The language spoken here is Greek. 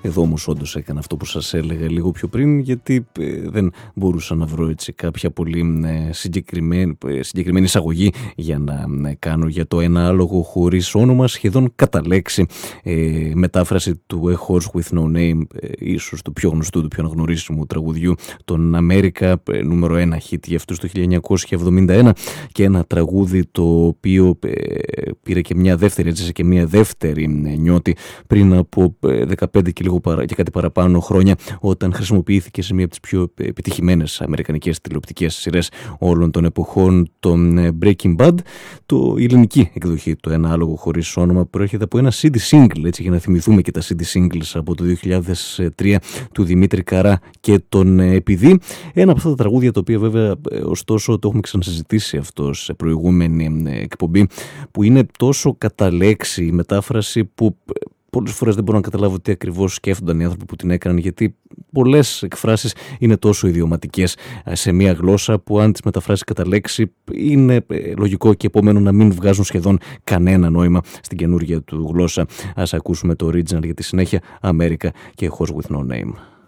Εδώ όμως όντως έκανα αυτό που σας έλεγα λίγο πιο πριν, γιατί δεν μπορούσα να βρω έτσι κάποια πολύ συγκεκριμένη εισαγωγή για να κάνω για το ένα άλογο χωρίς όνομα, σχεδόν κατά λέξη μετάφραση του A Horse with No Name, ίσως του πιο γνωστού, του πιο αναγνωρίσιμου τραγουδιού των America, νούμερο 1 hit για αυτούς το 1971, και ένα τραγούδι το οποίο πήρε και μια δεύτερη, έτσι, και μια δεύτερη νιώτη πριν από 15 και κάτι παραπάνω χρόνια, όταν χρησιμοποιήθηκε σε μια από τις πιο επιτυχημένες αμερικανικές τηλεοπτικές σειρές όλων των εποχών, τον Breaking Bad. Η ελληνική εκδοχή, το ένα άλογο χωρίς όνομα, προέρχεται από ένα CD single, έτσι, για να θυμηθούμε και τα CD singles από το 2003 του Δημήτρη Καρά και τον Επειδή. Ένα από αυτά τα τραγούδια, το οποίο βέβαια ωστόσο το έχουμε ξανασυζητήσει αυτό σε προηγούμενη εκπομπή, που είναι τόσο κατά λέξη η μετάφραση που πολλές φορές δεν μπορώ να καταλάβω τι ακριβώς σκέφτονταν οι άνθρωποι που την έκαναν, γιατί πολλές εκφράσεις είναι τόσο ιδιωματικές σε μία γλώσσα που αν τις μεταφράσεις κατά λέξη είναι λογικό και επομένω να μην βγάζουν σχεδόν κανένα νόημα στην καινούργια του γλώσσα. Ας ακούσουμε το original για τη συνέχεια, America και Horse with No Name.